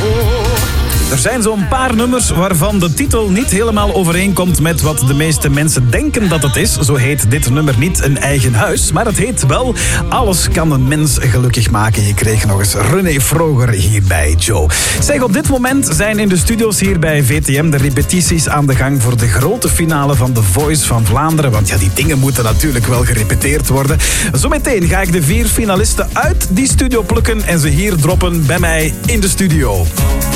Er zijn zo'n paar nummers waarvan de titel niet helemaal overeenkomt met wat de meeste mensen denken dat het is. Zo heet dit nummer niet Een Eigen Huis, maar het heet wel Alles kan een mens gelukkig maken. Je kreeg nog eens René Vroger hier bij Joe. Zeg, op dit moment zijn in de studio's hier bij VTM de repetities aan de gang voor de grote finale van The Voice van Vlaanderen. Want ja, die dingen moeten natuurlijk wel gerepeteerd worden. Zometeen ga ik de 4 finalisten uit die studio plukken en ze hier droppen bij mij in de studio.